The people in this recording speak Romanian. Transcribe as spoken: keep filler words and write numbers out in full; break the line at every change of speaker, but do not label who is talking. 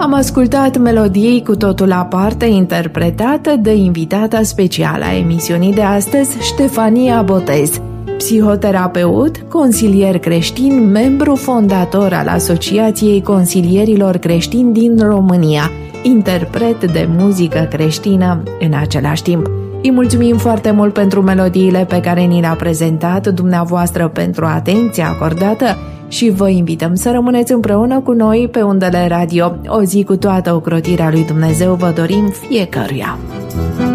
Am ascultat melodii cu totul aparte, interpretată de invitata specială a emisiunii de astăzi, Ștefania Botez, psihoterapeut, consilier creștin, membru fondator al Asociației Consilierilor Creștini din România, interpret de muzică creștină în același timp. Îi mulțumim foarte mult pentru melodiile pe care ni le-a prezentat, dumneavoastră pentru atenția acordată și vă invităm să rămâneți împreună cu noi pe undele radio. O zi cu toată ocrotirea lui Dumnezeu vă dorim fiecăruia.